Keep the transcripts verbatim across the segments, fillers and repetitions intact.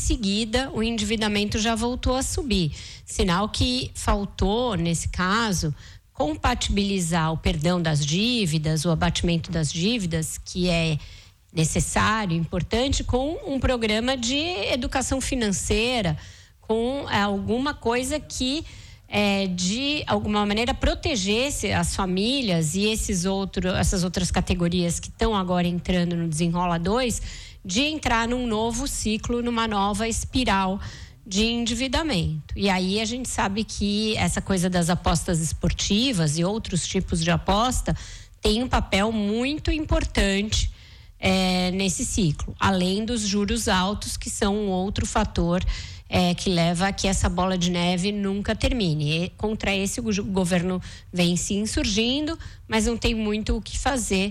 seguida o endividamento já voltou a subir. Sinal que faltou, nesse caso, compatibilizar o perdão das dívidas, o abatimento das dívidas, que é necessário, importante, com um programa de educação financeira, com é, alguma coisa que, é, de alguma maneira, protegesse as famílias e esses outro, essas outras categorias que estão agora entrando no Desenrola dois, de entrar num novo ciclo, numa nova espiral de endividamento. E aí a gente sabe que essa coisa das apostas esportivas e outros tipos de aposta tem um papel muito importante é, nesse ciclo, além dos juros altos, que são um outro fator é, que leva a que essa bola de neve nunca termine. E contra esse o governo vem se insurgindo, mas não tem muito o que fazer.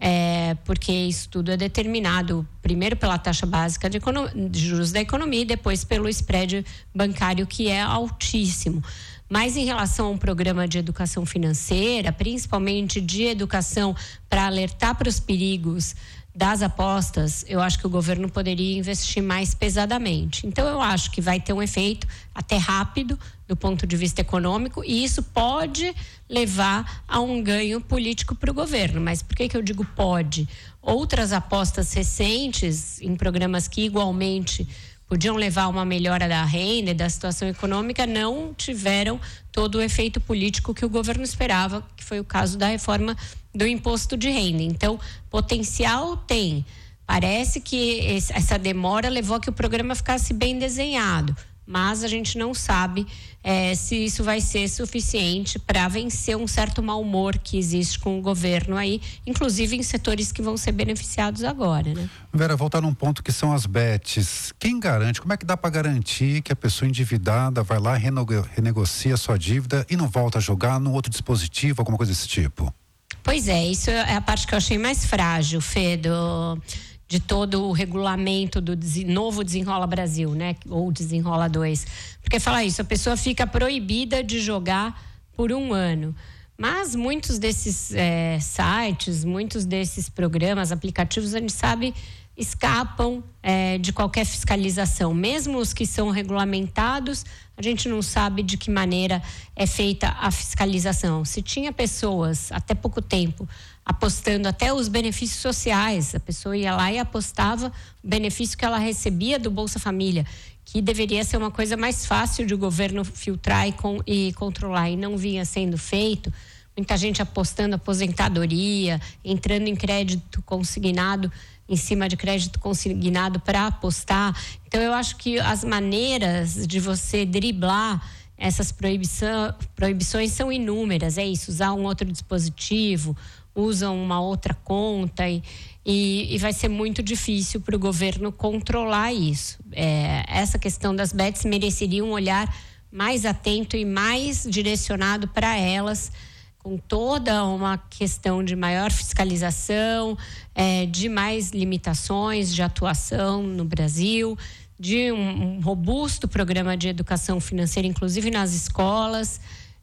É, porque isso tudo é determinado primeiro pela taxa básica de, de juros da economia e depois pelo spread bancário, que é altíssimo. Mas em relação a um programa de educação financeira, principalmente de educação para alertar para os perigos das apostas, eu acho que o governo poderia investir mais pesadamente. Então eu acho que vai ter um efeito até rápido do ponto de vista econômico, e isso pode levar a um ganho político para o governo. Mas por que que eu digo pode? Outras apostas recentes em programas que igualmente podiam levar a uma melhora da renda e da situação econômica não tiveram todo o efeito político que o governo esperava, que foi o caso da reforma do imposto de renda. Então, potencial tem. Parece que essa demora levou a que o programa ficasse bem desenhado, mas a gente não sabe é, se isso vai ser suficiente para vencer um certo mau humor que existe com o governo aí, inclusive em setores que vão ser beneficiados agora, né? Vera, voltar num ponto que são as bets. Quem garante, como é que dá para garantir que a pessoa endividada vai lá, renego- renegocia a sua dívida e não volta a jogar num outro dispositivo, alguma coisa desse tipo? Pois é, isso é a parte que eu achei mais frágil, Fê, do... de todo o regulamento do novo Desenrola Brasil, né? Ou Desenrola dois. Porque fala isso, a pessoa fica proibida de jogar por um ano. Mas muitos desses é, sites, muitos desses programas, aplicativos, a gente sabe, escapam é, de qualquer fiscalização. Mesmo os que são regulamentados, a gente não sabe de que maneira é feita a fiscalização. Se tinha pessoas, até pouco tempo, apostando até os benefícios sociais, a pessoa ia lá e apostava o benefício que ela recebia do Bolsa Família, que deveria ser uma coisa mais fácil de o governo filtrar e, com, e controlar, e não vinha sendo feito. Muita gente apostando aposentadoria, entrando em crédito consignado, em cima de crédito consignado para apostar. Então eu acho que as maneiras de você driblar essas proibição, proibições são inúmeras. É isso, usar um outro dispositivo, usam uma outra conta e, e, e vai ser muito difícil para o governo controlar isso. É, essa questão das bets mereceria um olhar mais atento e mais direcionado para elas, com toda uma questão de maior fiscalização, é, de mais limitações de atuação no Brasil, de um, um robusto programa de educação financeira, inclusive nas escolas,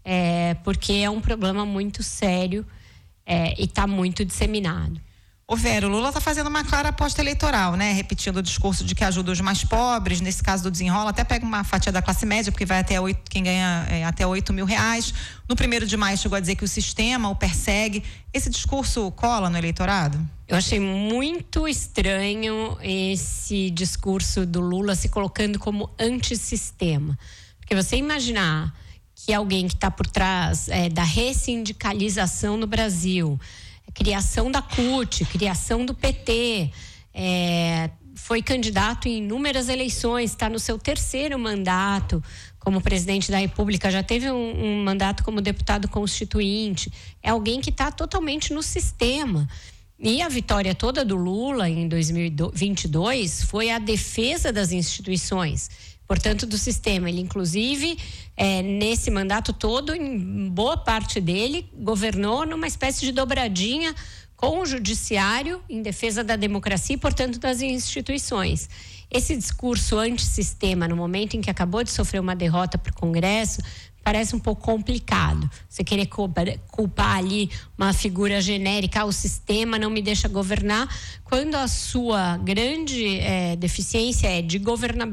é, porque é um problema muito sério. É, e está muito disseminado. Ô Vera, o Lula está fazendo uma clara aposta eleitoral, né? Repetindo o discurso de que ajuda os mais pobres, nesse caso do Desenrola, até pega uma fatia da classe média, porque vai até oito, quem ganha é, até oito mil reais. No primeiro de maio chegou a dizer que o sistema o persegue. Esse discurso cola no eleitorado? Eu achei muito estranho esse discurso do Lula se colocando como antissistema. Porque você imaginar que alguém que está por trás é, da ressindicalização no Brasil, criação da C U T, criação do P T, é, foi candidato em inúmeras eleições, está no seu terceiro mandato como presidente da República, já teve um, um mandato como deputado constituinte, é alguém que está totalmente no sistema. E a vitória toda do Lula em dois mil e vinte e dois foi a defesa das instituições, portanto do sistema. Ele inclusive é, nesse mandato todo, em boa parte dele, governou numa espécie de dobradinha com o judiciário em defesa da democracia e, portanto, das instituições. Esse discurso antissistema, no momento em que acabou de sofrer uma derrota para o Congresso, parece um pouco complicado. Você querer culpar ali uma figura genérica, ah, o sistema não me deixa governar, quando a sua grande é, deficiência é de governabilidade